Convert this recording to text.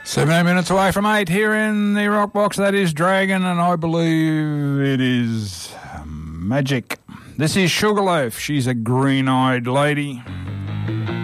17 minutes away from 8 here in the Rock Box. That is Dragon, and I believe it is Magic. This is Sugarloaf. She's a green-eyed lady.